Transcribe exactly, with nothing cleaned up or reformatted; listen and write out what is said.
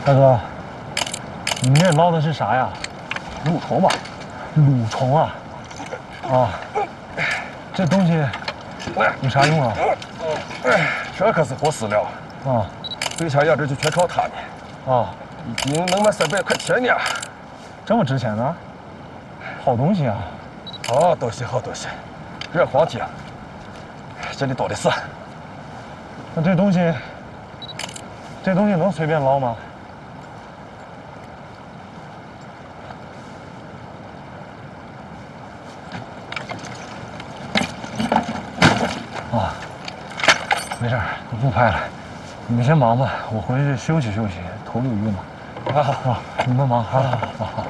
大哥，你们这捞的是啥呀？ 蠕虫吧？ 蠕虫啊！啊，这东西有啥用啊？ 这可是活饲料啊！ 最前眼这就全靠它呢。 啊， 一斤能卖三百块钱呢。 这么值钱呢？好东西啊！ 好东西，好东西，热黄金，这里多的是。 那这东西，这东西能随便捞吗？啊，没事儿，我不拍了，你们先忙吧，我回去休息休息，头有晕了。啊啊，你们忙，好好好。